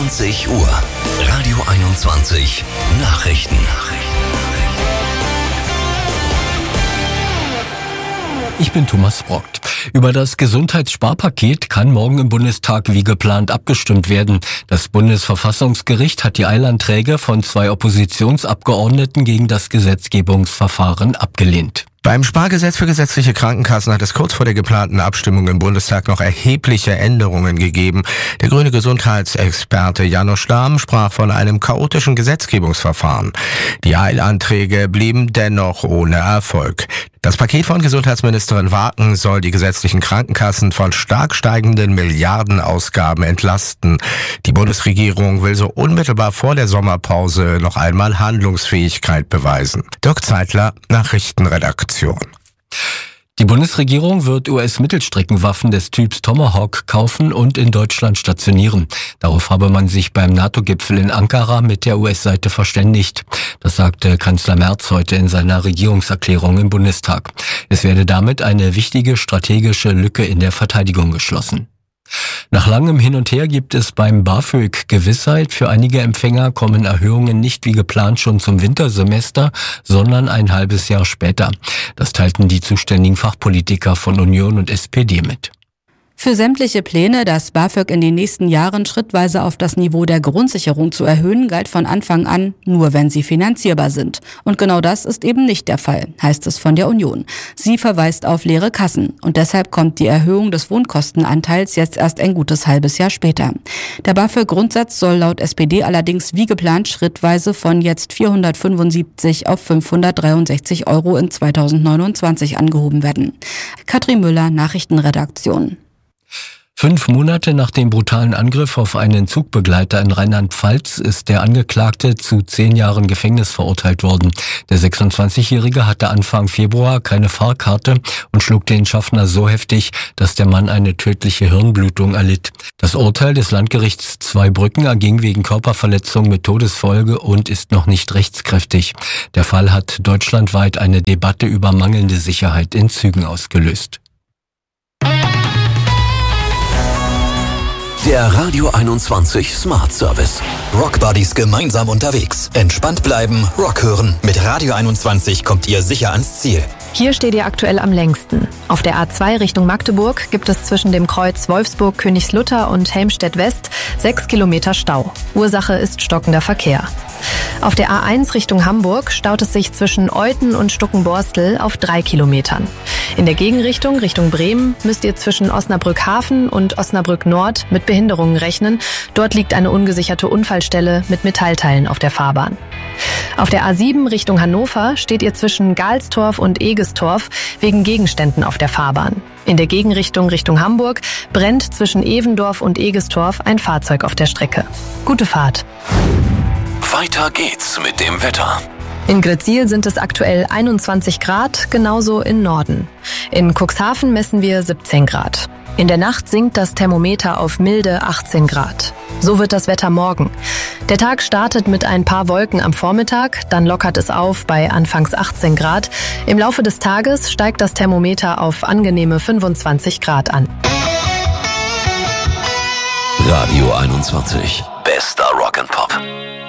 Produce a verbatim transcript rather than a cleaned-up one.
zwanzig Uhr. Radio einundzwanzig Nachrichten. Ich bin Thomas Brockt. Über das Gesundheitssparpaket kann morgen im Bundestag wie geplant abgestimmt werden. Das Bundesverfassungsgericht hat die Eilanträge von zwei Oppositionsabgeordneten gegen das Gesetzgebungsverfahren abgelehnt. Beim Spargesetz für gesetzliche Krankenkassen hat es kurz vor der geplanten Abstimmung im Bundestag noch erhebliche Änderungen gegeben. Der grüne Gesundheitsexperte Janosch Dahm sprach von einem chaotischen Gesetzgebungsverfahren. Die Eilanträge blieben dennoch ohne Erfolg. Das Paket von Gesundheitsministerin Waken soll die gesetzlichen Krankenkassen von stark steigenden Milliardenausgaben entlasten. Die Bundesregierung will so unmittelbar vor der Sommerpause noch einmal Handlungsfähigkeit beweisen. Dirk Zeitler, Nachrichtenredaktion. Die Bundesregierung wird U S-Mittelstreckenwaffen des Typs Tomahawk kaufen und in Deutschland stationieren. Darauf habe man sich beim NATO-Gipfel in Ankara mit der U S-Seite verständigt. Das sagte Kanzler Merz heute in seiner Regierungserklärung im Bundestag. Es werde damit eine wichtige strategische Lücke in der Verteidigung geschlossen. Nach langem Hin und Her gibt es beim BAföG Gewissheit. Für einige Empfänger kommen Erhöhungen nicht wie geplant schon zum Wintersemester, sondern ein halbes Jahr später. Das teilten die zuständigen Fachpolitiker von Union und S P D mit. Für sämtliche Pläne, das BAföG in den nächsten Jahren schrittweise auf das Niveau der Grundsicherung zu erhöhen, galt von Anfang an, nur wenn sie finanzierbar sind. Und genau das ist eben nicht der Fall, heißt es von der Union. Sie verweist auf leere Kassen und deshalb kommt die Erhöhung des Wohnkostenanteils jetzt erst ein gutes halbes Jahr später. Der BAföG-Grundsatz soll laut S P D allerdings wie geplant schrittweise von jetzt vierhundertfünfundsiebzig auf fünfhundertdreiundsechzig Euro in zweitausendneunundzwanzig angehoben werden. Katrin Müller, Nachrichtenredaktion. Fünf Monate nach dem brutalen Angriff auf einen Zugbegleiter in Rheinland-Pfalz ist der Angeklagte zu zehn Jahren Gefängnis verurteilt worden. Der sechsundzwanzigjährige hatte Anfang Februar keine Fahrkarte und schlug den Schaffner so heftig, dass der Mann eine tödliche Hirnblutung erlitt. Das Urteil des Landgerichts Zweibrücken erging wegen Körperverletzung mit Todesfolge und ist noch nicht rechtskräftig. Der Fall hat deutschlandweit eine Debatte über mangelnde Sicherheit in Zügen ausgelöst. Der Radio einundzwanzig Smart Service. Rock Buddies gemeinsam unterwegs. Entspannt bleiben, Rock hören. Mit Radio einundzwanzig kommt ihr sicher ans Ziel. Hier steht ihr aktuell am längsten. Auf der A zwei Richtung Magdeburg gibt es zwischen dem Kreuz Wolfsburg-Königslutter und Helmstedt-West sechs Kilometer Stau. Ursache ist stockender Verkehr. Auf der A eins Richtung Hamburg staut es sich zwischen Euthen und Stuckenborstel auf drei Kilometern. In der Gegenrichtung, Richtung Bremen, müsst ihr zwischen Osnabrück-Hafen und Osnabrück-Nord mit Behinderungen rechnen. Dort liegt eine ungesicherte Unfallstelle mit Metallteilen auf der Fahrbahn. Auf der A sieben Richtung Hannover steht ihr zwischen Galstorf und Egestorf wegen Gegenständen auf der Fahrbahn. In der Gegenrichtung Richtung Hamburg brennt zwischen Evendorf und Egestorf ein Fahrzeug auf der Strecke. Gute Fahrt. Weiter geht's mit dem Wetter. In Gretzil sind es aktuell einundzwanzig Grad, genauso in Norden. In Cuxhaven messen wir siebzehn Grad. In der Nacht sinkt das Thermometer auf milde achtzehn Grad. So wird das Wetter morgen. Der Tag startet mit ein paar Wolken am Vormittag, dann lockert es auf bei anfangs achtzehn Grad. Im Laufe des Tages steigt das Thermometer auf angenehme fünfundzwanzig Grad an. Radio einundzwanzig. Bester Rock'n'Pop.